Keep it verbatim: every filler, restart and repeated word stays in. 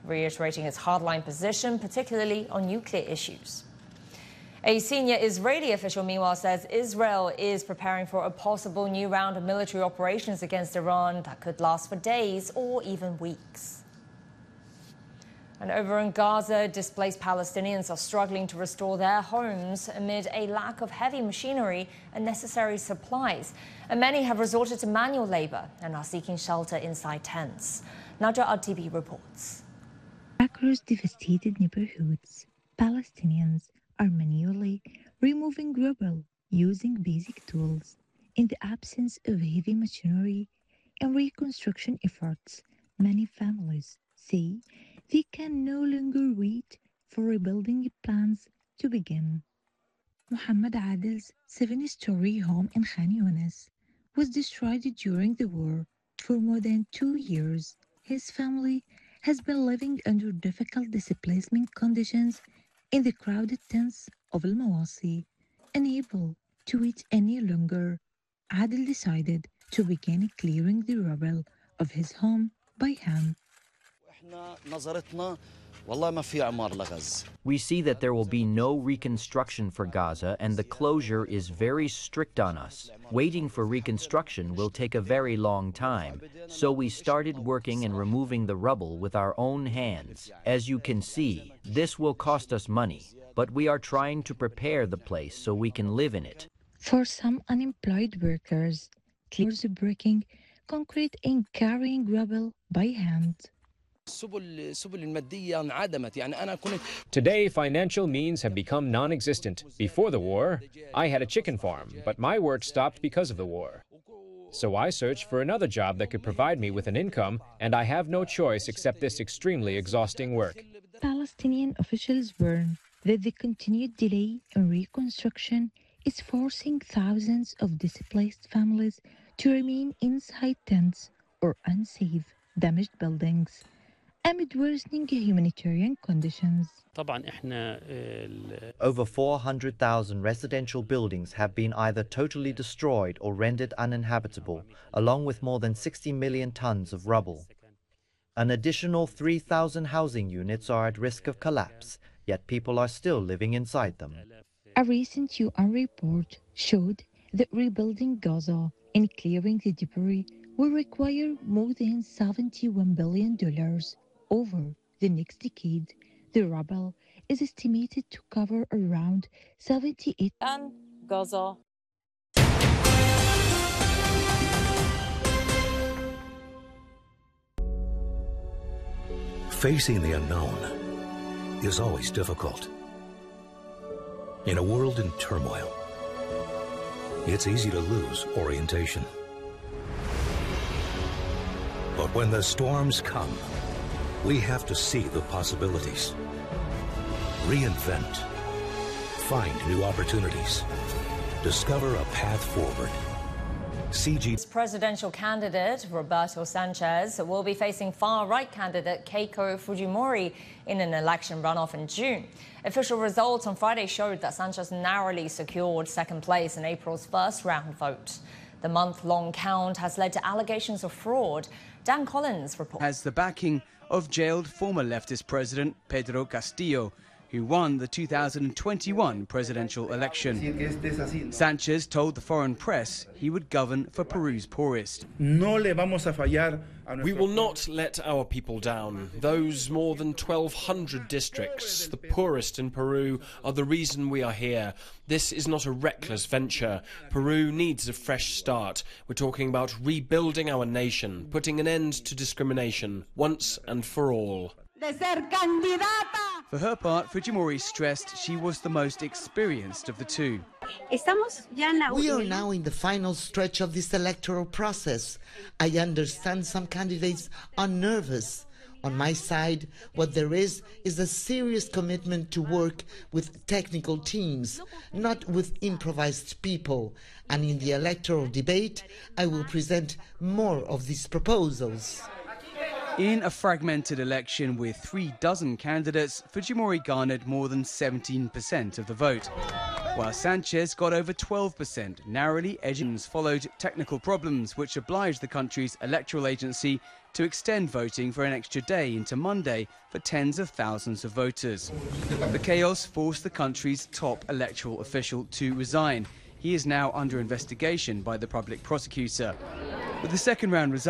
reiterating its hardline position, particularly on nuclear issues. A senior Israeli official, meanwhile, says Israel is preparing for a possible new round of military operations against Iran that could last for days or even weeks. And over in Gaza, displaced Palestinians are struggling to restore their homes amid a lack of heavy machinery and necessary supplies. And many have resorted to manual labor and are seeking shelter inside tents. Nadia Al-Tibi reports. Across devastated neighborhoods, Palestinians are manually removing rubble using basic tools. In the absence of heavy machinery and reconstruction efforts, many families say they can no longer wait for rebuilding plans to begin. Muhammad Adil's seven-story home in Khan Younis was destroyed during the war. For more than two years, his family has been living under difficult displacement conditions in the crowded tents of Al-Mawasi. Unable to wait any longer, Adil decided to begin clearing the rubble of his home by hand. We see that there will be no reconstruction for Gaza, and the closure is very strict on us. Waiting for reconstruction will take a very long time, so we started working and removing the rubble with our own hands. As you can see, this will cost us money, but we are trying to prepare the place so we can live in it. For some unemployed workers, clears breaking concrete and carrying rubble by hand. Today, financial means have become non-existent. Before the war, I had a chicken farm, but my work stopped because of the war. So I searched for another job that could provide me with an income, and I have no choice except this extremely exhausting work. Palestinian officials warn that the continued delay in reconstruction is forcing thousands of displaced families to remain inside tents or unsafe, damaged buildings amid worsening humanitarian conditions. Over four hundred thousand residential buildings have been either totally destroyed or rendered uninhabitable, along with more than sixty million tons of rubble. An additional three thousand housing units are at risk of collapse, yet people are still living inside them. A recent U N report showed that rebuilding Gaza and clearing the debris will require more than seventy-one billion dollars. Over the next decade, the rubble is estimated to cover around seventy-eight and Gaza. Facing the unknown is always difficult. In a world in turmoil, it's easy to lose orientation. But when the storms come, we have to see the possibilities, reinvent, find new opportunities, discover a path forward. C G Presidential candidate Roberto Sanchez will be facing far-right candidate Keiko Fujimori in an election runoff in June. Official results on Friday showed that Sanchez narrowly secured second place in April's first round vote. The month-long count has led to allegations of fraud. Dan Collins reports. Has the backing of jailed former leftist president Pedro Castillo, who won the two thousand twenty-one presidential election. Sanchez told the foreign press he would govern for Peru's poorest. We will not let our people down. Those more than twelve hundred districts, the poorest in Peru, are the reason we are here. This is not a reckless venture. Peru needs a fresh start. We're talking about rebuilding our nation, putting an end to discrimination, once and for all. For her part, Fujimori stressed she was the most experienced of the two. We are now in the final stretch of this electoral process. I understand some candidates are nervous. On my side, what there is is a serious commitment to work with technical teams, not with improvised people. And in the electoral debate, I will present more of these proposals. In a fragmented election with three dozen candidates, Fujimori garnered more than seventeen percent of the vote. while Sanchez got over twelve percent, narrowly edging. Followed technical problems which obliged the country's electoral agency to extend voting for an extra day into Monday for tens of thousands of voters. The chaos forced the country's top electoral official to resign. He is now under investigation by the public prosecutor. With the second round results